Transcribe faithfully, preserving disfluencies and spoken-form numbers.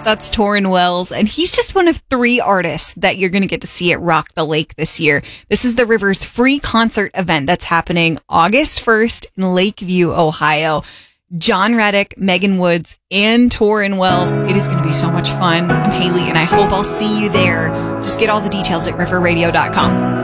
That's Torrin Wells, and he's just one of three artists that you're going to get to see at Rock the Lake this year. This is the Rivers free concert event that's happening August first in Lakeview, Ohio. John Reddick, Megan Woods, and Torrin Wells. It is going to be so much fun. I'm Haley, and I hope I'll see you there. Just get all the details at river radio dot com.